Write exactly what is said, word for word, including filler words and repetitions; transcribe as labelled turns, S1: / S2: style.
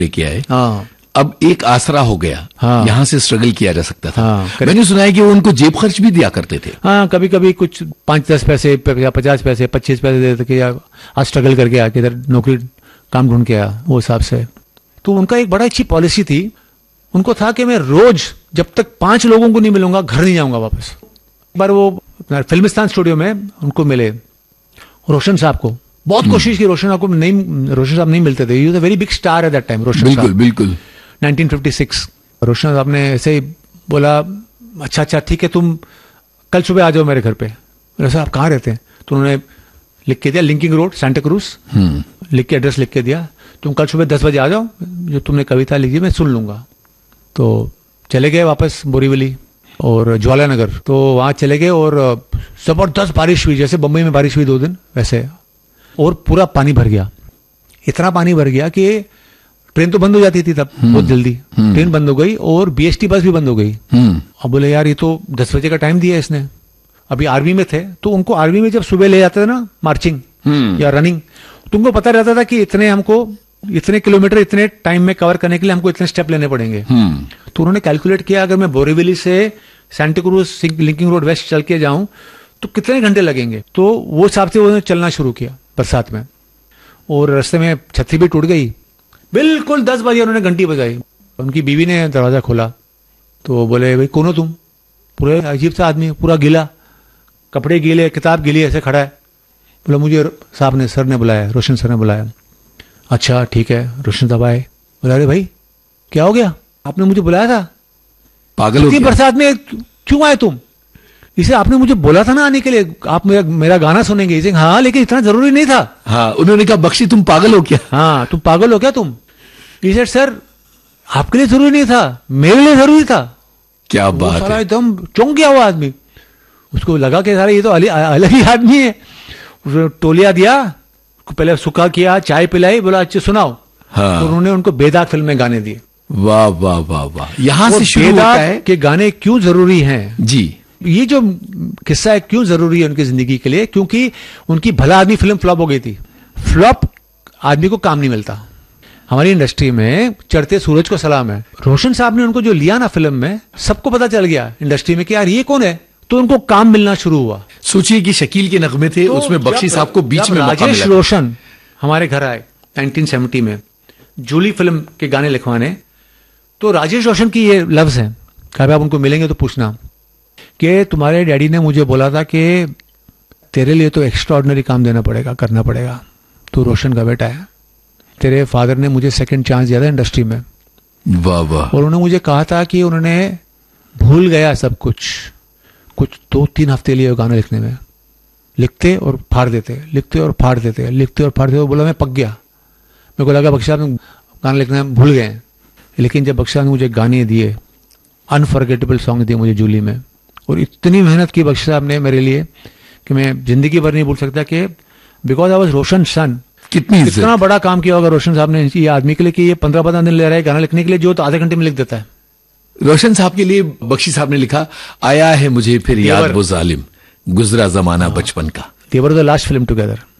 S1: लेके आए।
S2: हाँ,
S1: अब एक आसरा हो गया।
S2: हाँ,
S1: यहां से स्ट्रगल किया जा सकता था।
S2: हाँ,
S1: मैंने सुना है कि वो उनको जेब खर्च भी दिया करते थे।
S2: हाँ, कभी कभी कुछ पांच दस पैसे या पचास पैसे पच्चीस पैसे देते कि यार आज स्ट्रगल करके आके इधर नौकरी काम ढूंढ के आया, वो हिसाब से। तो उनका एक बड़ा अच्छी पॉलिसी थी, उनको था कि मैं रोज जब तक पांच लोगों को नहीं मिलूंगा घर नहीं जाऊंगा वापस। एक बार वो फिल्मिस्तान स्टूडियो में उनको मिले रोशन साहब को, बहुत कोशिश की, रोशन साहब को नहीं, रोशन साहब नहीं मिलते थे। He was a very big star at that time, रोशन साहब।
S1: बिल्कुल बिल्कुल।
S2: नाइनटीन फिफ्टी सिक्स रोशन साहब ने ऐसे ही बोला, अच्छा अच्छा ठीक है, तुम कल सुबह आ जाओ मेरे घर पे। बोला साहब कहाँ रहते हैं? तो उन्होंने लिख के दिया लिंकिंग रोड सांता क्रूज, लिख के एड्रेस लिख के दिया, तुम कल सुबह दस बजे आ जाओ, जो तुमने कविता लिखी मैं सुन लूंगा। तो चले गए वापस बोरीवली और ज्वाला नगर। तो वहां चले गए और जबरदस्त बारिश हुई, जैसे बम्बई में बारिश हुई दो दिन वैसे, और पूरा पानी भर गया। इतना पानी भर गया कि ट्रेन तो बंद हो जाती थी तब बहुत जल्दी, ट्रेन बंद हो गई और बीएसटी बस भी बंद हो गई। अब बोले यार ये तो दस बजे का टाइम दिया इसने, अभी आर्मी में थे, तो उनको आर्मी में जब सुबह ले जाते थे ना मार्चिंग या रनिंग, तो उनको पता रहता था कि इतने हमको इतने किलोमीटर इतने टाइम में कवर करने के लिए हमको इतने स्टेप लेने पड़ेंगे। तो उन्होंने कैलकुलेट किया, अगर मैं बोरीवली से Santa cruise linking road waste चल के जाऊं तो कितने घंटे लगेंगे। तो वो हिसाब से उन्होंने चलना शुरू किया बरसात में, और रास्ते में छतरी भी टूट गई। बिल्कुल दस बजे उन्होंने घंटी बजाई, उनकी बीवी ने दरवाजा खोला, तो बोले भाई कौन हो तुम? पूरे अजीब सा आदमी, पूरा गीला, कपड़े गीले, किताब गीली, ऐसे खड़ा है। बोला मुझे साहब ने, सर ने बुलाया, रोशन सर ने बुलाया। अच्छा ठीक है, रोशन साहब आए। बोला अरे भाई क्या हो गया, आपने मुझे बुलाया था,
S1: पागल हो गया?
S2: बरसात में क्यों आए तुम? इसे आपने मुझे बोला था ना आने के लिए, आप मेरा मेरा गाना सुनेंगे। इसे हाँ लेकिन इतना जरूरी नहीं था।
S1: हाँ, उन्होंने कहा बख्शी तुम पागल हो क्या?
S2: हाँ तुम पागल हो क्या तुम? इसे सर आपके लिए जरूरी नहीं था, मेरे लिए जरूरी था।
S1: क्या बात है,
S2: एकदम चौंक गया हुआ आदमी। उसको लगा कि सारा ये तो अलग ही आदमी है। उसने टोलिया दिया, पहले सुखा किया, चाय पिलाई, बोला अच्छा सुनाओ।
S1: हाँ।
S2: तो उन्होंने उनको बेदाग फिल्म में गाने दिए।
S1: वाह वाह वाह वाह, यहां से शुरू होता है
S2: कि गाने क्यों जरूरी हैं।
S1: जी,
S2: ये जो किस्सा है क्यों जरूरी है उनकी जिंदगी के लिए, क्योंकि उनकी भला आदमी फिल्म फ्लॉप हो गई थी। फ्लॉप आदमी को काम नहीं मिलता। हमारी इंडस्ट्री में चढ़ते सूरज को सलाम है। रोशन साहब ने उनको जो लिया ना फिल्म में, सबको पता चल गया इंडस्ट्री में कि यार ये कौन है, तो उनको काम मिलना शुरू हुआ।
S1: सोचिए कि शकील के नगमे थे, तो उसमें बख्शी साहब को बीच में मौका
S2: राजेश
S1: मिला।
S2: रोशन हमारे घर आए नाइनटीन सेवेंटी में जूली फिल्म के गाने लिखवाने, तो राजेश रोशन की ये लफ्ज है, कभी आप उनको मिलेंगे तो पूछना कि तुम्हारे डैडी ने मुझे बोला था कि तेरे लिए तो एक्स्ट्राऑर्डिनरी काम देना पड़ेगा, करना पड़ेगा, तो रोशन का बेटा है, तेरे फादर ने मुझे सेकंड चांस दिया था इंडस्ट्री में।
S1: वाह वाह।
S2: और उन्होंने मुझे कहा था कि उन्होंने भूल गया सब कुछ, कुछ दो तीन हफ्ते लिए गाना लिखने में, लिखते और फाड़ देते, लिखते और फाड़ देते, लिखते और फाड़ देते। बोला मैं पक गया, मेरे को लगा बख्शा में गाना लिखना भूल गए। लेकिन जब बख्शा ने मुझे गाने दिए, अनफॉरगेटेबल सॉन्ग दिए मुझे जूली में, और इतनी मेहनत की बख्शा साहब ने मेरे लिए कि मैं जिंदगी भर नहीं भूल सकता, कि बिकॉज आई वाज रोशन सन।
S1: कितनी
S2: इतना बड़ा काम किया होगा रोशन साहब ने ये आदमी के लिए कि ये पंद्रह पंद्रह दिन ले रहा है गाना लिखने के लिए, जो तो आधे घंटे में लिख देता है।
S1: रोशन साहब के लिए बख्शी साहब ने लिखा, आया है मुझे फिर याद वो जालिम, गुजरा जमाना बचपन का।
S2: दे were the last film together.